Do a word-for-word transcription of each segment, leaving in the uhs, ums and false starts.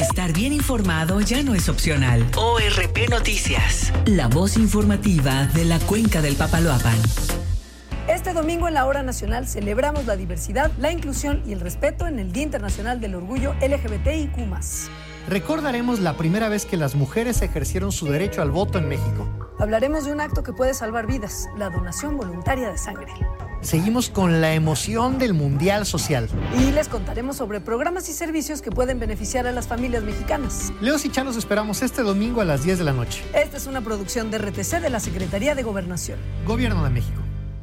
Estar bien informado ya no es opcional. O R P Noticias, la voz informativa de la Cuenca del Papaloapan. Este domingo en la Hora Nacional celebramos la diversidad, la inclusión y el respeto en el Día Internacional del Orgullo L G B T I Q más. Recordaremos la primera vez que las mujeres ejercieron su derecho al voto en México. Hablaremos de un acto que puede salvar vidas, la donación voluntaria de sangre. Seguimos con la emoción del Mundial Social. Y les contaremos sobre programas y servicios que pueden beneficiar a las familias mexicanas. Leos y Chan los esperamos este domingo a las diez de la noche. Esta es una producción de R T C de la Secretaría de Gobernación. Gobierno de México.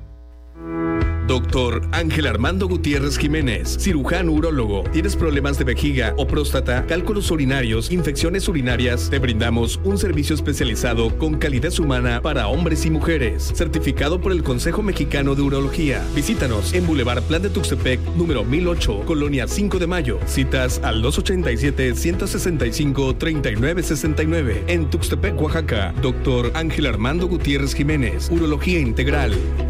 Doctor Ángel Armando Gutiérrez Jiménez, cirujano urólogo. ¿Tienes problemas de vejiga o próstata, cálculos urinarios, infecciones urinarias? Te brindamos un servicio especializado con calidez humana para hombres y mujeres, certificado por el Consejo Mexicano de Urología. Visítanos en Boulevard Plan de Tuxtepec, número mil ocho, Colonia cinco de Mayo. Citas al dos ochenta y siete, ciento sesenta y cinco, treinta y nueve sesenta y nueve. En Tuxtepec, Oaxaca. Doctor Ángel Armando Gutiérrez Jiménez, Urología Integral.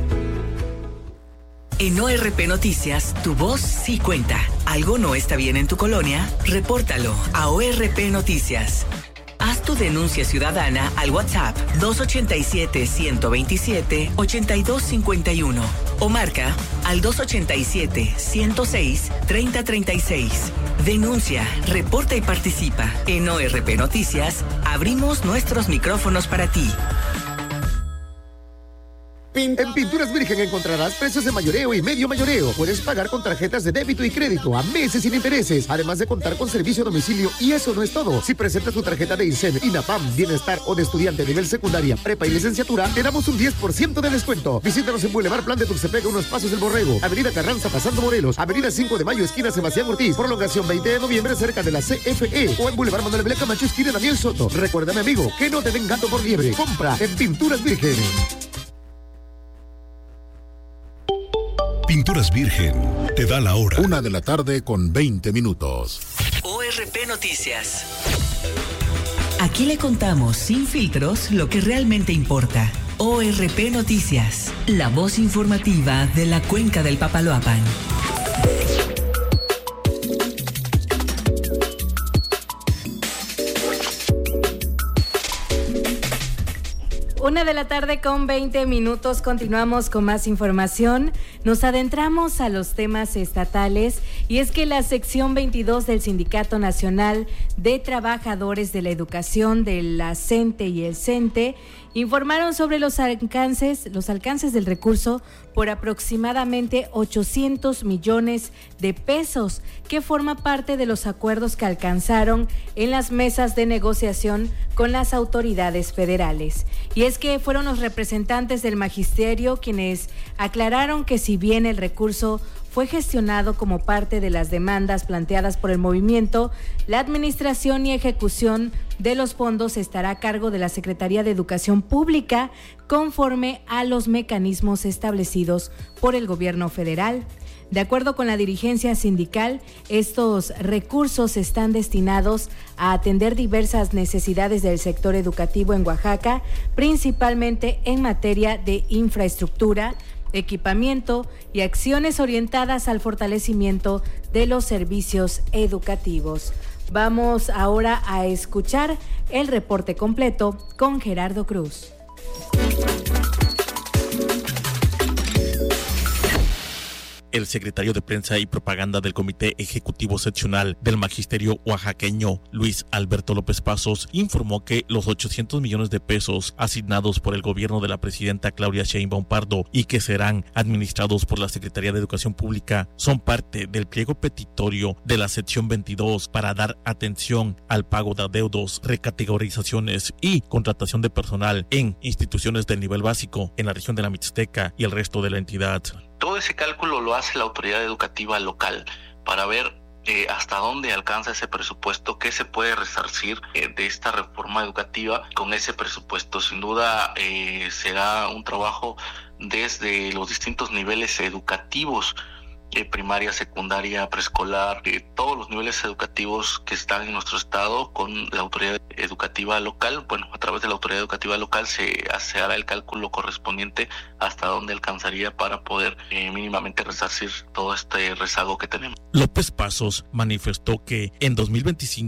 En O R P Noticias, tu voz sí cuenta. ¿Algo no está bien en tu colonia? Repórtalo a O R P Noticias. Haz tu denuncia ciudadana al WhatsApp dos ochenta y siete, ciento veintisiete, ochenta y dos cincuenta y uno o marca al dos ochenta y siete, ciento seis, treinta treinta y seis. Denuncia, reporta y participa. En O R P Noticias, abrimos nuestros micrófonos para ti. En Pinturas Virgen encontrarás precios de mayoreo y medio mayoreo. Puedes pagar con tarjetas de débito y crédito a meses sin intereses, además de contar con servicio a domicilio. Y eso no es todo. Si presentas tu tarjeta de INSEN, INAPAM, Bienestar o de estudiante nivel secundaria, prepa y licenciatura, te damos un diez por ciento de descuento. Visítanos en Boulevard Plan de Tuxtepec, unos pasos del Borrego, Avenida Carranza pasando Morelos, Avenida cinco de Mayo, esquina Sebastián Ortiz, prolongación veinte de noviembre cerca de la C F E, o en Boulevard Manuel Belén Camacho, esquina Daniel Soto. Recuérdame, amigo, que no te den gato por liebre. Compra en Pinturas Virgen. Pinturas Virgen te da la hora. Una de la tarde con veinte minutos. O R P Noticias. Aquí le contamos sin filtros lo que realmente importa. O R P Noticias, la voz informativa de la Cuenca del Papaloapan. Una de la tarde con veinte minutos, continuamos con más información. Nos adentramos a los temas estatales y es que la sección veintidós del Sindicato Nacional de Trabajadores de la Educación de la CENTE y el CENTE informaron sobre los alcances, los alcances del recurso por aproximadamente ochocientos millones de pesos, que forma parte de los acuerdos que alcanzaron en las mesas de negociación con las autoridades federales. Y es que fueron los representantes del magisterio quienes aclararon que si bien el recurso fue gestionado como parte de las demandas planteadas por el movimiento, la administración y ejecución de los fondos estará a cargo de la Secretaría de Educación Pública conforme a los mecanismos establecidos por el gobierno federal. De acuerdo con la dirigencia sindical, estos recursos están destinados a atender diversas necesidades del sector educativo en Oaxaca, principalmente en materia de infraestructura, equipamiento y acciones orientadas al fortalecimiento de los servicios educativos. Vamos ahora a escuchar el reporte completo con Gerardo Cruz. El secretario de Prensa y Propaganda del Comité Ejecutivo Seccional del Magisterio Oaxaqueño, Luis Alberto López Pasos, informó que los ochocientos millones de pesos asignados por el gobierno de la presidenta Claudia Sheinbaum Pardo y que serán administrados por la Secretaría de Educación Pública son parte del pliego petitorio de la sección veintidós para dar atención al pago de adeudos, recategorizaciones y contratación de personal en instituciones del nivel básico en la región de la Mixteca y el resto de la entidad. Todo ese cálculo lo hace la autoridad educativa local para ver eh, hasta dónde alcanza ese presupuesto, qué se puede resarcir eh, de esta reforma educativa con ese presupuesto. Sin duda eh, será un trabajo desde los distintos niveles educativos, eh, primaria, secundaria, preescolar, eh, todos los niveles educativos que están en nuestro estado con la autoridad educativa local. Bueno, a través de la autoridad educativa local se, se hará el cálculo correspondiente hasta dónde alcanzaría para poder eh, mínimamente resarcir todo este rezago que tenemos. López Pasos manifestó que en dos mil veinticinco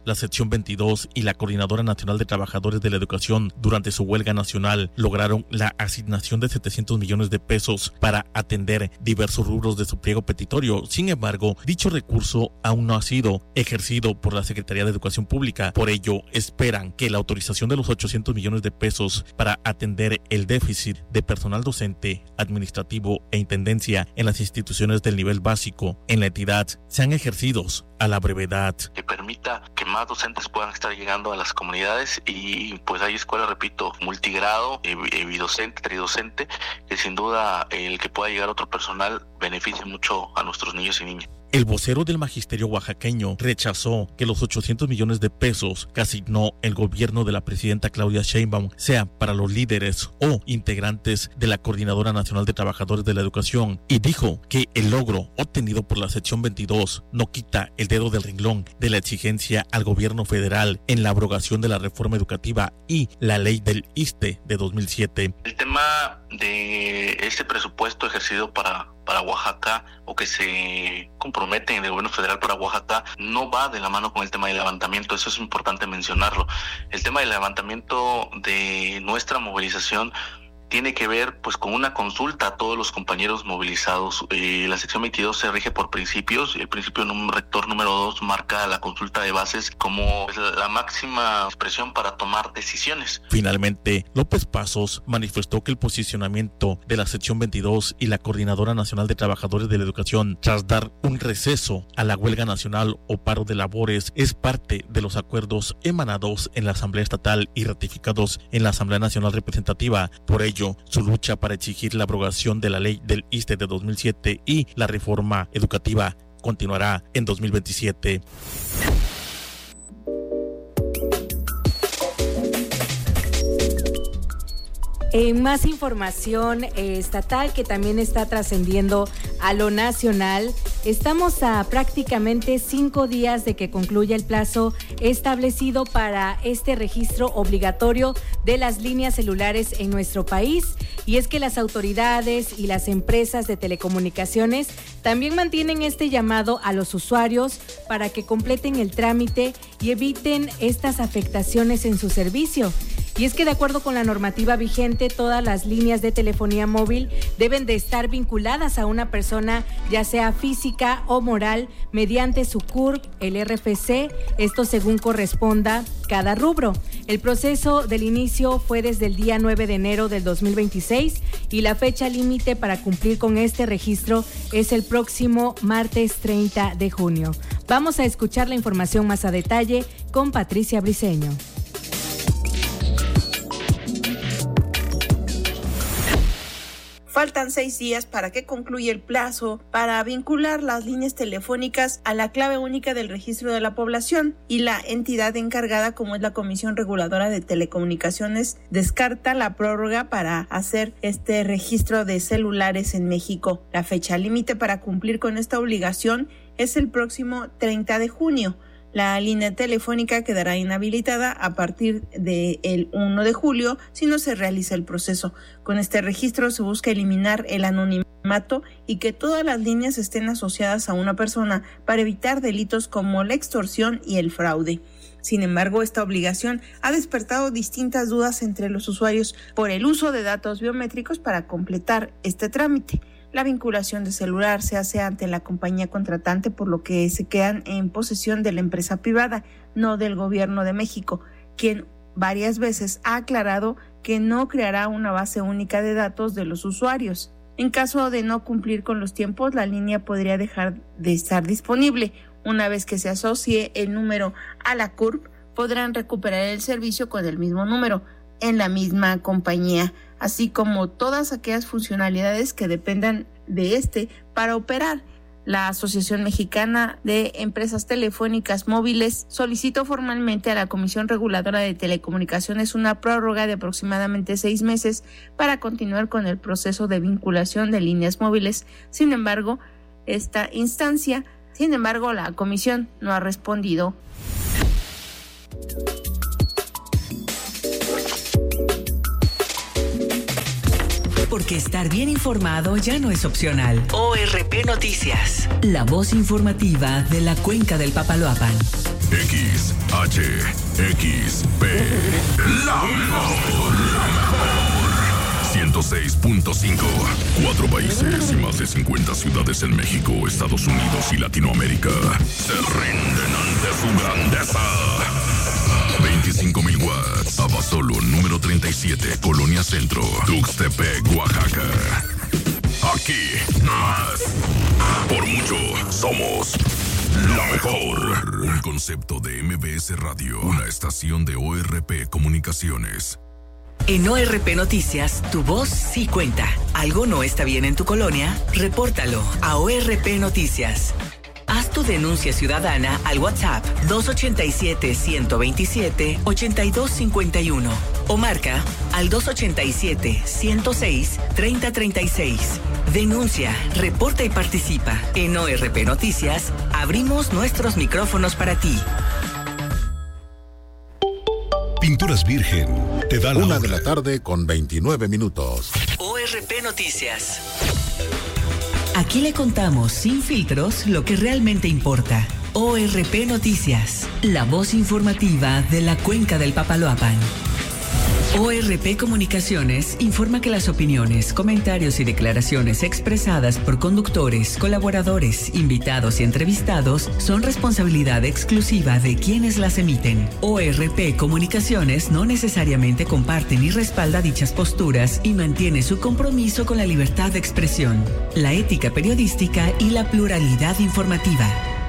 la sección veintidós y la Coordinadora Nacional de Trabajadores de la Educación durante su huelga nacional lograron la asignación de setecientos millones de pesos para atender diversos rubros de su pliego petitorio. Sin embargo, dicho recurso aún no ha sido ejercido por la Secretaría de Educación Pública. Por ello, esperan que la autorización de los ochocientos millones de pesos para atender el déficit de personal docente, administrativo e intendencia en las instituciones del nivel básico en la entidad sean ejercidos a la brevedad. Que permita que más docentes puedan estar llegando a las comunidades y pues hay escuelas, repito, multigrado, bidocente, tridocente, que sin duda el que pueda llegar otro personal beneficia mucho a nuestros niños y niñas. El vocero del magisterio oaxaqueño rechazó que los ochocientos millones de pesos que asignó el gobierno de la presidenta Claudia Sheinbaum sean para los líderes o integrantes de la Coordinadora Nacional de Trabajadores de la Educación y dijo que el logro obtenido por la sección veintidós no quita el dedo del renglón de la exigencia al gobierno federal en la abrogación de la reforma educativa y la ley del I S S S T E de dos mil siete. El tema de este presupuesto ejercido para para Oaxaca o que se comprometen en el gobierno federal para Oaxaca no va de la mano con el tema del levantamiento. Eso es importante mencionarlo. El tema del levantamiento de nuestra movilización tiene que ver pues con una consulta a todos los compañeros movilizados. Eh, la sección veintidós se rige por principios. El principio rector número dos marca la consulta de bases como la máxima expresión para tomar decisiones. Finalmente, López Pasos manifestó que el posicionamiento de la sección veintidós y la Coordinadora Nacional de Trabajadores de la Educación tras dar un receso a la huelga nacional o paro de labores es parte de los acuerdos emanados en la Asamblea Estatal y ratificados en la Asamblea Nacional Representativa. Por ello, su lucha para exigir la abrogación de la ley del I S S S T E de dos mil siete y la reforma educativa continuará en dos mil veintisiete. En más información eh, estatal que también está trascendiendo a lo nacional, estamos a prácticamente cinco días de que concluya el plazo establecido para este registro obligatorio de las líneas celulares en nuestro país. Y es que las autoridades y las empresas de telecomunicaciones también mantienen este llamado a los usuarios para que completen el trámite y eviten estas afectaciones en su servicio. Y es que de acuerdo con la normativa vigente, todas las líneas de telefonía móvil deben de estar vinculadas a una persona, ya sea física o moral, mediante su C U R P, el R F C, esto según corresponda cada rubro. El proceso del inicio fue desde el día nueve de enero del dos mil veintiséis y la fecha límite para cumplir con este registro es el próximo martes treinta de junio. Vamos a escuchar la información más a detalle con Patricia Briceño. Faltan seis días para que concluya el plazo para vincular las líneas telefónicas a la clave única del registro de la población y la entidad encargada, como es la Comisión Reguladora de Telecomunicaciones, descarta la prórroga para hacer este registro de celulares en México. La fecha límite para cumplir con esta obligación es el próximo treinta de junio. La línea telefónica quedará inhabilitada a partir del uno de julio si no se realiza el proceso. Con este registro se busca eliminar el anonimato y que todas las líneas estén asociadas a una persona para evitar delitos como la extorsión y el fraude. Sin embargo, esta obligación ha despertado distintas dudas entre los usuarios por el uso de datos biométricos para completar este trámite. La vinculación de celular se hace ante la compañía contratante, por lo que se quedan en posesión de la empresa privada, no del gobierno de México, quien varias veces ha aclarado que no creará una base única de datos de los usuarios. En caso de no cumplir con los tiempos, la línea podría dejar de estar disponible. Una vez que se asocie el número a la C U R P, podrán recuperar el servicio con el mismo número en la misma compañía, así como todas aquellas funcionalidades que dependan de este para operar. La Asociación Mexicana de Empresas Telefónicas Móviles solicitó formalmente a la Comisión Reguladora de Telecomunicaciones una prórroga de aproximadamente seis meses para continuar con el proceso de vinculación de líneas móviles. Sin embargo, esta instancia, sin embargo, la Comisión no ha respondido. Porque estar bien informado ya no es opcional. O R P Noticias, la voz informativa de la Cuenca del Papaloapan. X, H, X, P. La mejor. La mejor. ciento seis punto cinco. Cuatro países y más de cincuenta ciudades en México, Estados Unidos y Latinoamérica se rinden ante su grandeza. veinticinco mil watts. Abasolo, número treinta y siete, Colonia Centro, Tuxtepec, Oaxaca. Aquí, más. Por mucho, somos la mejor. Un concepto de M B S Radio, una estación de O R P Comunicaciones. En O R P Noticias, tu voz sí cuenta. ¿Algo no está bien en tu colonia? Repórtalo a O R P Noticias. Haz tu denuncia ciudadana al WhatsApp dos ochenta y siete, ciento veintisiete, ochenta y dos cincuenta y uno o marca al dos ochenta y siete, ciento seis, treinta treinta y seis. Denuncia, reporta y participa. En O R P Noticias, abrimos nuestros micrófonos para ti. Pinturas Virgen te da la una de la tarde con veintinueve minutos. O R P Noticias. Aquí le contamos sin filtros lo que realmente importa. O R P Noticias, la voz informativa de la Cuenca del Papaloapan. O R P Comunicaciones informa que las opiniones, comentarios y declaraciones expresadas por conductores, colaboradores, invitados y entrevistados son responsabilidad exclusiva de quienes las emiten. O R P Comunicaciones no necesariamente comparte ni respalda dichas posturas y mantiene su compromiso con la libertad de expresión, la ética periodística y la pluralidad informativa.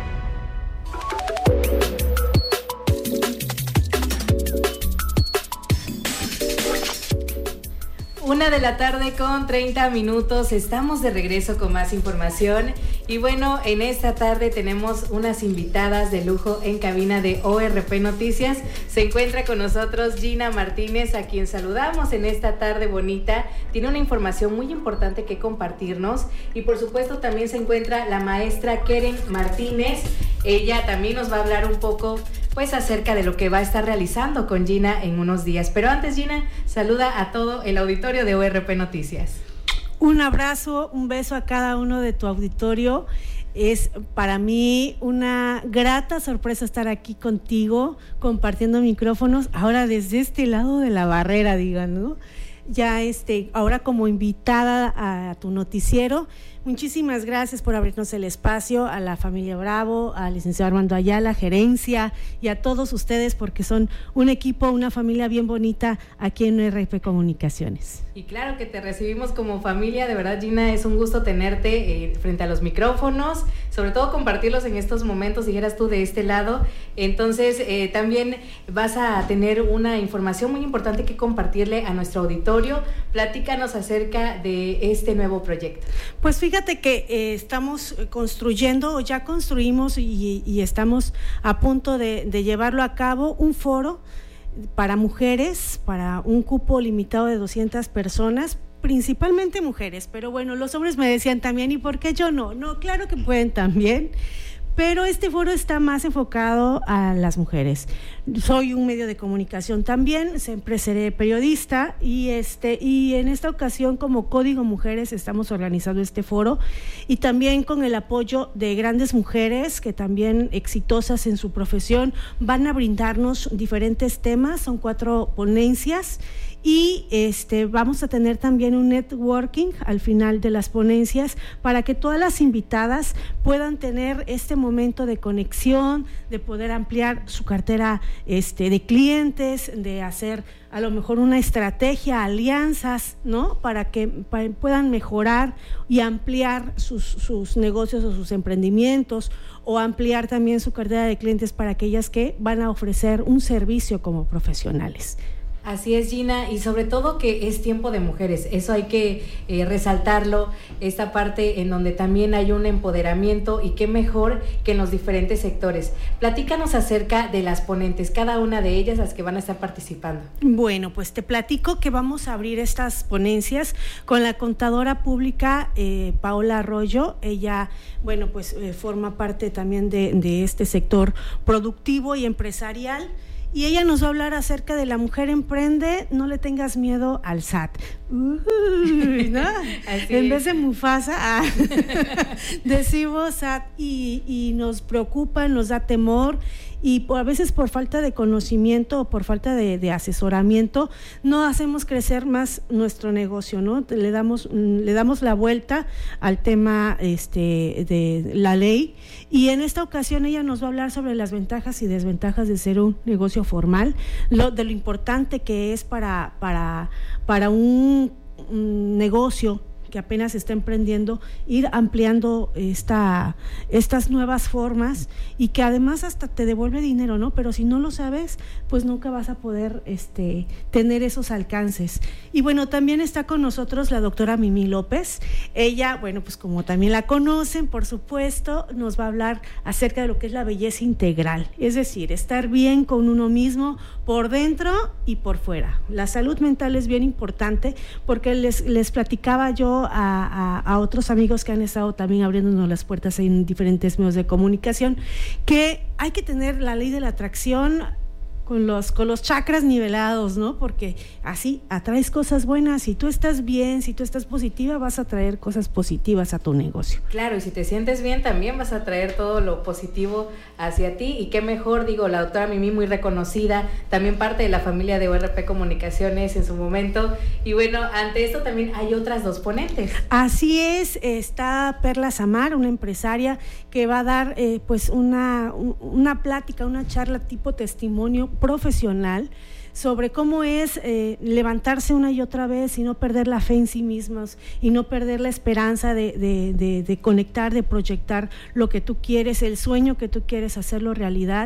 Una de la tarde con treinta minutos, estamos de regreso con más información y bueno, en esta tarde tenemos unas invitadas de lujo en cabina de O R P Noticias. Se encuentra con nosotros Gina Martínez, a quien saludamos en esta tarde bonita. Tiene una información muy importante que compartirnos y por supuesto también se encuentra la maestra Keren Martínez. Ella también nos va a hablar un poco pues acerca de lo que va a estar realizando con Gina en unos días. Pero antes, Gina, saluda a todo el auditorio de O R P Noticias. Un abrazo, un beso a cada uno de tu auditorio. Es para mí una grata sorpresa estar aquí contigo, compartiendo micrófonos, ahora desde este lado de la barrera, digan, ¿no? Ya este, ahora como invitada a tu noticiero. Muchísimas gracias por abrirnos el espacio, a la familia Bravo, al licenciado Armando Ayala, gerencia y a todos ustedes, porque son un equipo, una familia bien bonita aquí en O R P Comunicaciones. Y claro que te recibimos como familia, de verdad, Gina, es un gusto tenerte eh, frente a los micrófonos, sobre todo compartirlos en estos momentos, dijeras tú de este lado. Entonces eh, también vas a tener una información muy importante que compartirle a nuestro auditorio. Platícanos acerca de este nuevo proyecto. Pues fíjate que eh, estamos construyendo, o ya construimos y, y estamos a punto de, de llevarlo a cabo, un foro para mujeres, para un cupo limitado de doscientas personas, principalmente mujeres, pero bueno, los hombres me decían también, ¿y por qué yo no? No, claro que pueden también, pero este foro está más enfocado a las mujeres. Soy un medio de comunicación también, siempre seré periodista y este y en esta ocasión como Código Mujeres estamos organizando este foro y también con el apoyo de grandes mujeres que también exitosas en su profesión van a brindarnos diferentes temas, son cuatro ponencias. Y este vamos a tener también un networking al final de las ponencias para que todas las invitadas puedan tener este momento de conexión, de poder ampliar su cartera este, de clientes, de hacer a lo mejor una estrategia, alianzas, ¿no? Para que para, puedan mejorar y ampliar sus, sus negocios o sus emprendimientos, o ampliar también su cartera de clientes para aquellas que van a ofrecer un servicio como profesionales. Así es, Gina, y sobre todo que es tiempo de mujeres, eso hay que eh, resaltarlo, esta parte en donde también hay un empoderamiento y qué mejor que en los diferentes sectores. Platícanos acerca de las ponentes, cada una de ellas las que van a estar participando. Bueno, pues te platico que vamos a abrir estas ponencias con la contadora pública eh, Paola Arroyo. Ella, bueno, pues eh, forma parte también de, de este sector productivo y empresarial. Y ella nos va a hablar acerca de la mujer emprende, no le tengas miedo al S A T. Uy, ¿no? En vez de Mufasa, ah, decimos S A T y, y nos preocupa, nos da temor y por, a veces por falta de conocimiento o por falta de, de asesoramiento no hacemos crecer más nuestro negocio, ¿no? Le damos, le damos la vuelta al tema este, de la ley, y en esta ocasión ella nos va a hablar sobre las ventajas y desventajas de ser un negocio formal, lo, de lo importante que es para, para, para un, un negocio que apenas está emprendiendo, ir ampliando esta, estas nuevas formas, y que además hasta te devuelve dinero, ¿no? Pero si no lo sabes, pues nunca vas a poder este, tener esos alcances. Y bueno, también está con nosotros la doctora Mimi López. Ella, bueno, pues como también la conocen, por supuesto, nos va a hablar acerca de lo que es la belleza integral, es decir, estar bien con uno mismo por dentro y por fuera. La salud mental es bien importante, porque les, les platicaba yo A, a, a otros amigos que han estado también abriéndonos las puertas en diferentes medios de comunicación, que hay que tener la ley de la atracción con los, con los chakras nivelados, ¿no? Porque así atraes cosas buenas. Si tú estás bien, si tú estás positiva, vas a traer cosas positivas a tu negocio. Claro, y si te sientes bien, también vas a traer todo lo positivo hacia ti, y qué mejor, digo, la doctora Mimi, muy reconocida, también parte de la familia de O R P Comunicaciones en su momento, y bueno, ante esto también hay otras dos ponentes. Así es, está Perla Samar, una empresaria que va a dar eh, pues una, una plática, una charla tipo testimonio profesional sobre cómo es eh, levantarse una y otra vez y no perder la fe en sí mismos, y no perder la esperanza de, de, de, de conectar, de proyectar lo que tú quieres, el sueño que tú quieres, hacerlo realidad.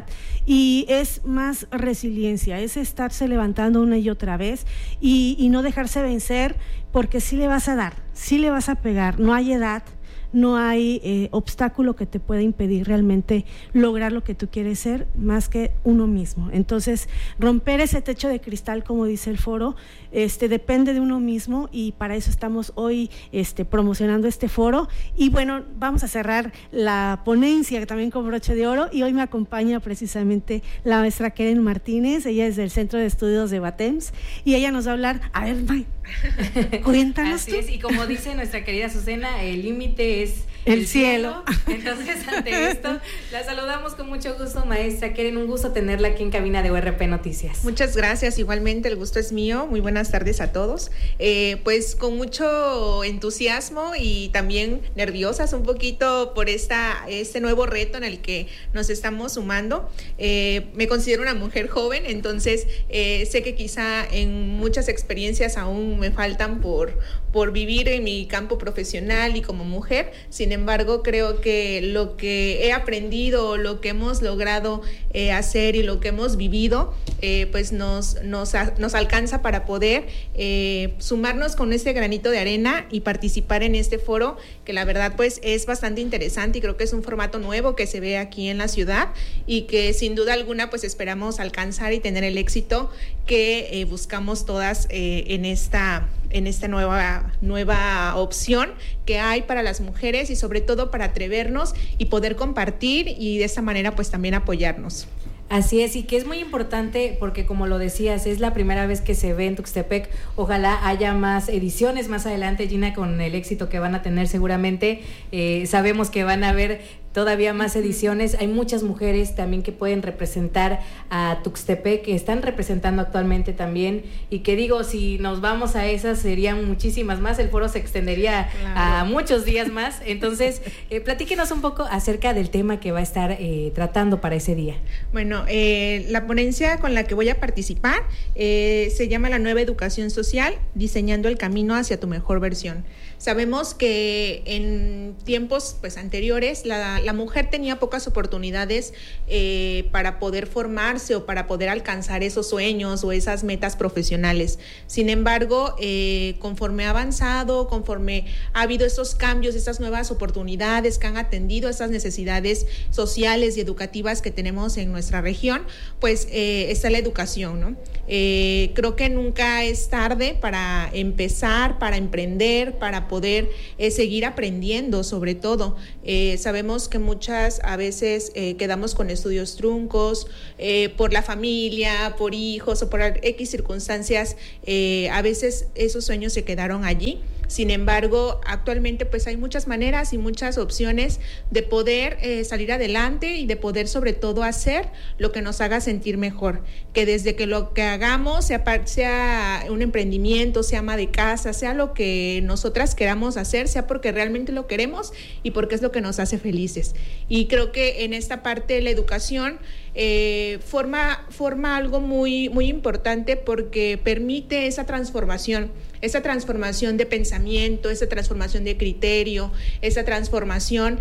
Y es más resiliencia, es estarse levantando una y otra vez, y, y no dejarse vencer, porque sí le vas a dar, sí le vas a pegar, no hay edad, no hay eh, obstáculo que te pueda impedir realmente lograr lo que tú quieres ser, más que uno mismo. Entonces, romper ese techo de cristal, como dice el foro, este, depende de uno mismo, y para eso estamos hoy este, promocionando este foro. Y bueno, vamos a cerrar la ponencia también con broche de oro, y hoy me acompaña precisamente la maestra Keren Martínez. Ella es del Centro de Estudios de Batems, y ella nos va a hablar, a ver, May, cuéntanos. Así tú. es, y como dice nuestra querida Azucena, el límite es el, el cielo. cielo. Entonces, ante esto, la saludamos con mucho gusto, maestra Keren, un gusto tenerla aquí en cabina de O R P Noticias. Muchas gracias, igualmente el gusto es mío. Muy buenas tardes a todos. Eh, pues con mucho entusiasmo y también nerviosas un poquito por esta, este nuevo reto en el que nos estamos sumando. Eh, me considero una mujer joven, entonces eh, sé que quizá en muchas experiencias aún me faltan por, por vivir en mi campo profesional y como mujer. Sin embargo, creo que lo que he aprendido, lo que hemos logrado eh, hacer y lo que hemos vivido, eh, pues nos, nos, nos alcanza para poder eh, sumarnos con este granito de arena y participar en este foro, que la verdad pues es bastante interesante, y creo que es un formato nuevo que se ve aquí en la ciudad, y que sin duda alguna pues esperamos alcanzar y tener el éxito que eh, buscamos todas eh, en esta en esta nueva, nueva opción que hay para las mujeres, y sobre todo para atrevernos y poder compartir, y de esta manera pues también apoyarnos. Así es, y que es muy importante porque, como lo decías, es la primera vez que se ve en Tuxtepec. Ojalá haya más ediciones más adelante, Gina, con el éxito que van a tener seguramente. Eh, sabemos que van a haber todavía más ediciones. Hay muchas mujeres también que pueden representar a Tuxtepec, que están representando actualmente también, y que digo, si nos vamos a esas serían muchísimas más, el foro se extendería claro. a muchos días más. Entonces, eh, platíquenos un poco acerca del tema que va a estar eh, tratando para ese día. Bueno, eh, la ponencia con la que voy a participar eh, se llama La Nueva Educación Social, diseñando el camino hacia tu mejor versión. Sabemos que en tiempos pues anteriores la, la mujer tenía pocas oportunidades eh, para poder formarse o para poder alcanzar esos sueños o esas metas profesionales. Sin embargo, eh, conforme ha avanzado, conforme ha habido esos cambios, estas nuevas oportunidades que han atendido a esas necesidades sociales y educativas que tenemos en nuestra región, pues eh, está la educación, ¿no? Eh, creo que nunca es tarde para empezar, para emprender, para poder eh, seguir aprendiendo, sobre todo. Eh, sabemos que muchas a veces eh, quedamos con estudios truncos eh, por la familia, por hijos o por X circunstancias, eh, a veces esos sueños se quedaron allí, Sin embargo, actualmente pues hay muchas maneras y muchas opciones de poder eh, salir adelante y de poder sobre todo hacer lo que nos haga sentir mejor, que desde que lo que hagamos, sea, sea un emprendimiento, sea ama de casa, sea lo que nosotras queramos hacer, sea porque realmente lo queremos y porque es lo que nos hace felices. Y creo que en esta parte la educación eh, forma, forma algo muy, muy importante porque permite esa transformación, esa transformación de pensamiento, esa transformación de criterio, esa transformación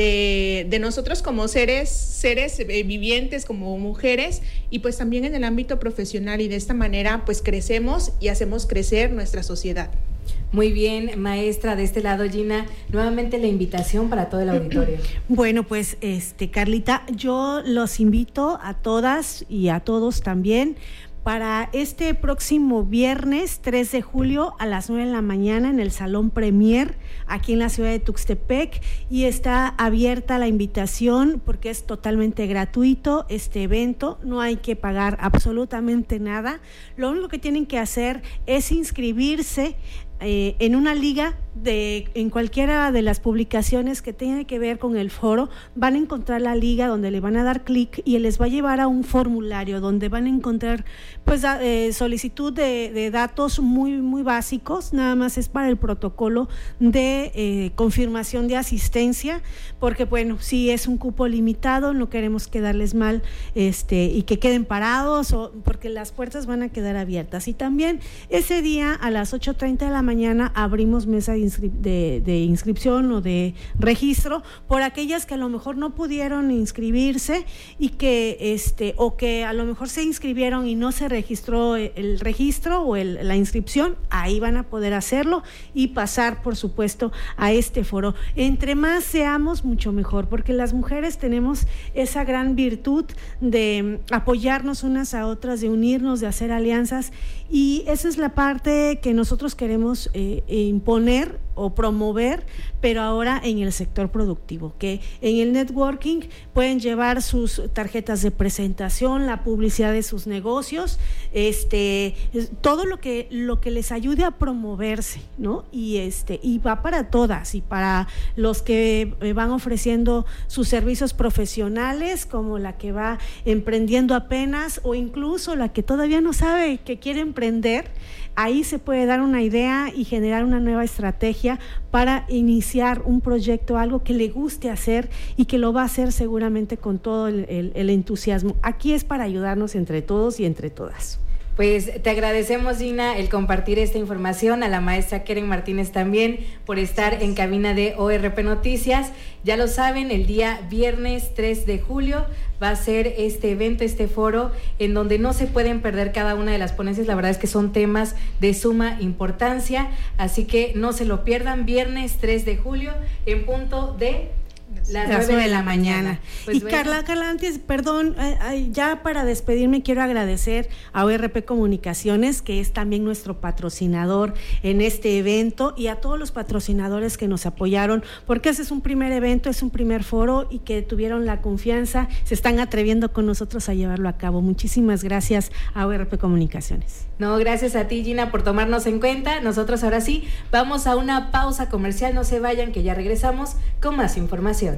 de, de nosotros como seres, seres eh, vivientes, como mujeres, y pues también en el ámbito profesional, y de esta manera pues crecemos y hacemos crecer nuestra sociedad. Muy bien, maestra, de este lado, Gina, nuevamente la invitación para todo el auditorio. Bueno, pues, este, Carlita, yo los invito a todas y a todos también para este próximo viernes tres de julio a las nueve de la mañana en el Salón Premier, aquí en la ciudad de Tuxtepec, y está abierta la invitación porque es totalmente gratuito este evento, no hay que pagar absolutamente nada, lo único que tienen que hacer es inscribirse Eh, en una liga de en cualquiera de las publicaciones que tengan que ver con el foro. Van a encontrar la liga donde le van a dar clic y les va a llevar a un formulario donde van a encontrar pues eh, solicitud de, de datos muy muy básicos, nada más es para el protocolo de eh, confirmación de asistencia, porque bueno, si es un cupo limitado, no queremos quedarles mal este y que queden parados, o porque las puertas van a quedar abiertas. Y también ese día a las ocho treinta de la mañana abrimos mesa de, inscri- de, de inscripción o de registro por aquellas que a lo mejor no pudieron inscribirse y que este o que a lo mejor se inscribieron y no se registró el registro o el, la inscripción. Ahí van a poder hacerlo y pasar, por supuesto, a este foro. Entre más seamos, mucho mejor, porque las mujeres tenemos esa gran virtud de apoyarnos unas a otras, de unirnos, de hacer alianzas, y esa es la parte que nosotros queremos eh, imponer o promover, pero ahora en el sector productivo, que en el networking pueden llevar sus tarjetas de presentación, la publicidad de sus negocios, este, todo lo que lo que les ayude a promoverse, ¿no? Y este y va para todas, y para los que van ofreciendo sus servicios profesionales, como la que va emprendiendo apenas, o incluso la que todavía no sabe que quiere emprender. Ahí se puede dar una idea y generar una nueva estrategia para iniciar un proyecto, algo que le guste hacer y que lo va a hacer seguramente con todo el, el, el entusiasmo. Aquí es para ayudarnos entre todos y entre todas. Pues te agradecemos, Gina, el compartir esta información, a la maestra Keren Martínez también por estar en cabina de O R P Noticias. Ya lo saben, el día viernes tres de julio va a ser este evento, este foro, en donde no se pueden perder cada una de las ponencias. La verdad es que son temas de suma importancia, así que no se lo pierdan, viernes tres de julio en punto de las nueve de la mañana. Pues y bueno. Carla, Carla, antes, perdón, eh, ya para despedirme quiero agradecer a O R P Comunicaciones, que es también nuestro patrocinador en este evento, y a todos los patrocinadores que nos apoyaron, porque ese es un primer evento, es un primer foro, y que tuvieron la confianza, se están atreviendo con nosotros a llevarlo a cabo. Muchísimas gracias a O R P Comunicaciones. No, gracias a ti, Gina, por tomarnos en cuenta. Nosotros ahora sí vamos a una pausa comercial, no se vayan, que ya regresamos con más información.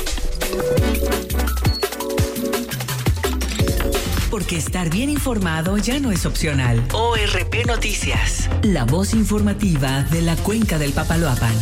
Porque estar bien informado ya no es opcional. O R P Noticias, la voz informativa de la Cuenca del Papaloapan.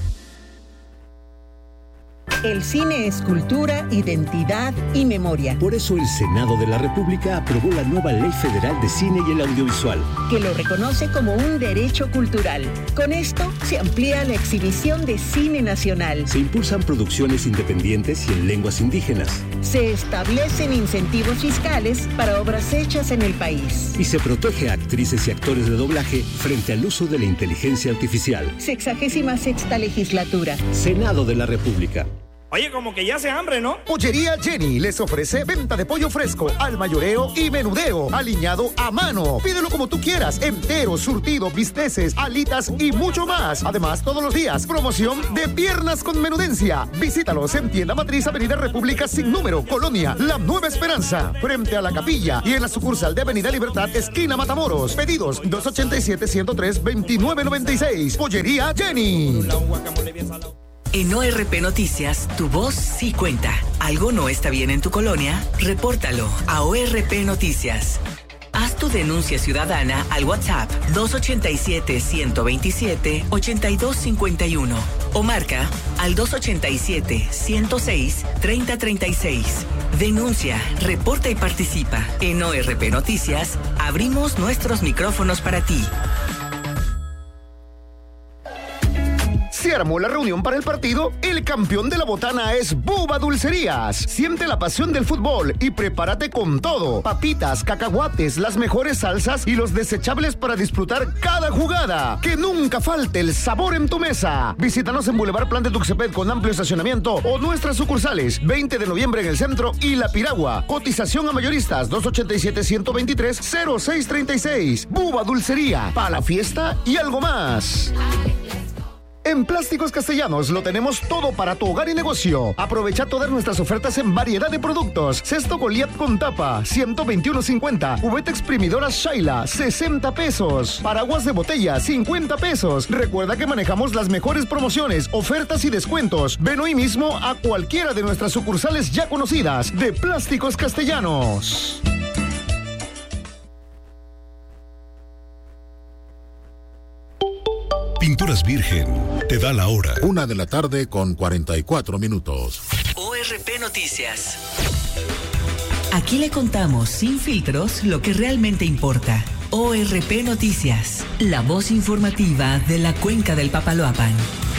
El cine es cultura, identidad y memoria. Por eso el Senado de la República aprobó la nueva Ley Federal de Cine y el Audiovisual, que lo reconoce como un derecho cultural. Con esto se amplía la exhibición de cine nacional. Se impulsan producciones independientes y en lenguas indígenas. Se establecen incentivos fiscales para obras hechas en el país. Y se protege a actrices y actores de doblaje frente al uso de la inteligencia artificial. Sexagésima sexta legislatura. Senado de la República. Oye, como que ya hace hambre, ¿no? Pollería Jenny les ofrece venta de pollo fresco al mayoreo y menudeo, aliñado a mano. Pídelo como tú quieras, entero, surtido, bisteces, alitas y mucho más. Además, todos los días, promoción de piernas con menudencia. Visítalos en Tienda Matriz, Avenida República sin número, Colonia La Nueva Esperanza, frente a la capilla, y en la sucursal de Avenida Libertad, esquina Matamoros. Pedidos dos ochenta y siete, ciento tres, veintinueve noventa y seis. Pollería Jenny. En O R P Noticias, tu voz sí cuenta. ¿Algo no está bien en tu colonia? Repórtalo a O R P Noticias. Haz tu denuncia ciudadana al WhatsApp dos ochenta y siete, ciento veintisiete, ochenta y dos cincuenta y uno o marca al dos ochenta y siete, ciento seis, treinta treinta y seis. Denuncia, reporta y participa. En O R P Noticias, abrimos nuestros micrófonos para ti. Se armó la reunión para el partido. El campeón de la botana es Bubba Dulcerías. Siente la pasión del fútbol y prepárate con todo: papitas, cacahuates, las mejores salsas y los desechables para disfrutar cada jugada. Que nunca falte el sabor en tu mesa. Visítanos en Boulevard Plan de Tuxtepec con amplio estacionamiento o nuestras sucursales veinte de noviembre en el centro y La Piragua. Cotización a mayoristas dos ochenta y siete, ciento veintitrés, cero seis treinta y seis. Bubba Dulcería, para la fiesta y algo más. En Plásticos Castellanos lo tenemos todo para tu hogar y negocio. Aprovecha todas nuestras ofertas en variedad de productos. Cesto Goliat con tapa, ciento veintiuno cincuenta. Cubeta exprimidora Shaila, sesenta pesos. Paraguas de botella, cincuenta pesos. Recuerda que manejamos las mejores promociones, ofertas y descuentos. Ven hoy mismo a cualquiera de nuestras sucursales ya conocidas de Plásticos Castellanos. Pinturas Virgen te da la hora. Una de la tarde con cuarenta y cuatro minutos. O R P Noticias. Aquí le contamos sin filtros lo que realmente importa. O R P Noticias, la voz informativa de la Cuenca del Papaloapan.